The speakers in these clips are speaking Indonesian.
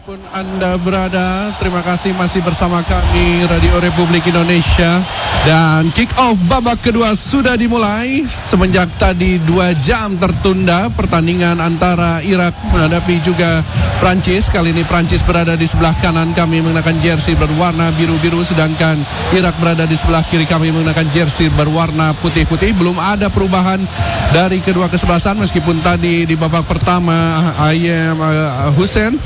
Dimanapun Anda berada, terima kasih masih bersama kami Radio Republik Indonesia. Dan kick off babak kedua sudah dimulai. Semenjak tadi 2 jam tertunda pertandingan antara Irak menghadapi juga Prancis. Kali ini Prancis berada di sebelah kanan kami mengenakan jersey berwarna biru-biru, sedangkan Irak berada di sebelah kiri kami mengenakan jersey berwarna putih-putih. Belum ada perubahan dari kedua kesebelasan, meskipun tadi di babak pertama Ayem Hussein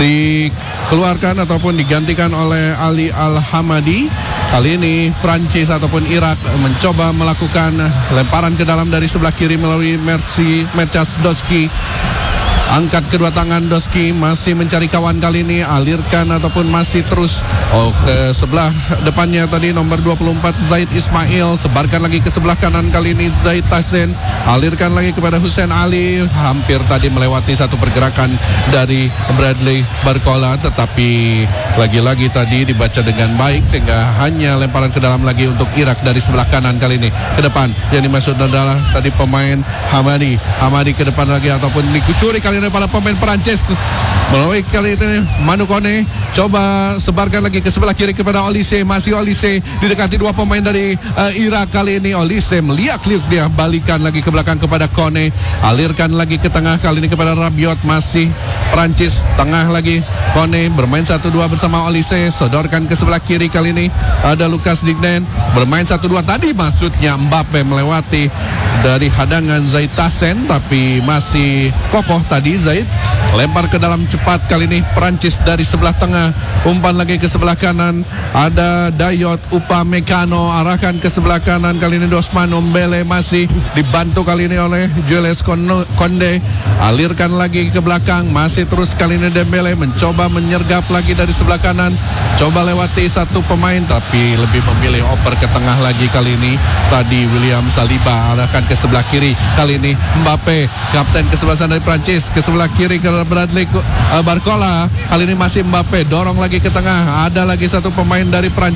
dikeluarkan ataupun digantikan oleh Ali Al-Hamadi. Kali ini Prancis ataupun Irak mencoba melakukan lemparan ke dalam dari sebelah kiri melalui Merchas Doski. Angkat kedua tangan Doski, masih mencari kawan, kali ini alirkan ataupun masih terus ke sebelah depannya tadi nomor 24 Zaid Ismail, sebarkan lagi ke sebelah kanan, kali ini Zaid Tahsin, alirkan lagi kepada Hussein Ali, hampir tadi melewati satu pergerakan dari Bradley Barcola, tetapi lagi-lagi tadi dibaca dengan baik sehingga hanya lemparan ke dalam lagi untuk Irak dari sebelah kanan. Kali ini ke depan yang dimaksud adalah tadi pemain Hamadi ke depan lagi ataupun dikucuri kali ini para pemain Perancis melalui kali ini Manu Kone, coba sebarkan lagi ke sebelah kiri kepada Olise, masih Olise didekati dua pemain dari Irak. Kali ini Olise meliak-liuk, dia balikan lagi ke belakang kepada Kone, alirkan lagi ke tengah, kali ini kepada Rabiot, masih Perancis tengah lagi Kone bermain 1-2 bersama Olise, sodorkan ke sebelah kiri, kali ini ada Lucas Dignen bermain 1-2, tadi maksudnya Mbappe melewati dari hadangan Zaid Tahsin, tapi masih kokoh tadi Zaid, lempar ke dalam cepat, kali ini Perancis dari sebelah tengah, umpan lagi ke sebelah kanan, ada Dayot Upamecano, arahkan ke sebelah kanan, kali ini Dosman Ombele masih dibantu kali ini oleh Jules Konde, alirkan lagi ke belakang, masih terus kali ini Dembele mencoba menyergap lagi dari sebelah kanan, coba lewati satu pemain tapi lebih memilih oper ke tengah lagi, kali ini tadi William Saliba arahkan ke sebelah kiri, kali ini Mbappe kapten kesebelasan dari Prancis ke sebelah kiri ke Bradley Barcola, kali ini masih Mbappe dorong lagi ke tengah, ada lagi satu pemain dari Prancis